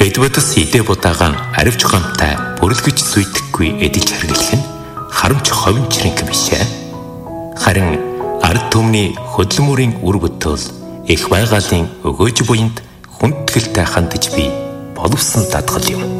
Эдвардс идэ будагаан аривч гамтай бүрлгэж зүйдэхгүй эдэлж хэрглэх нь харамч ховинчрэнх бишээ. Харин ард түмний хөдөлмөрийн үр бүтээл их байгалийн өгөөж буйнд хүндгэлтэй хандаж би боловсон дадгал юм.